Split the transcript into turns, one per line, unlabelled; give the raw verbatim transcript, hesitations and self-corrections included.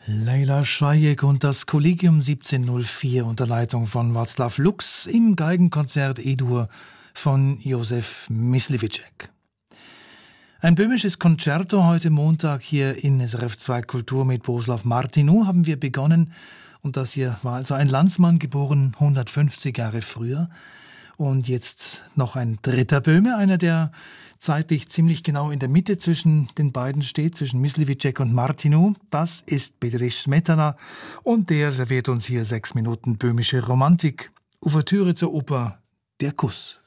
Leila Schajek und das Collegium siebzehnhundertvier unter Leitung von Václav Lux im Geigenkonzert E-Dur von Josef Myslivicek. Ein böhmisches Concerto heute Montag hier in S R F zwei Kultur mit Bohuslav Martinu haben wir begonnen. Und das hier war also ein Landsmann, geboren hundertfünfzig Jahre früher. Und jetzt noch ein dritter Böhme, einer, der zeitlich ziemlich genau in der Mitte zwischen den beiden steht, zwischen Myslivicek und Martinu. Das ist Bedřich Smetana und der serviert uns hier sechs Minuten böhmische Romantik. Ouvertüre zur Oper Der Kuss.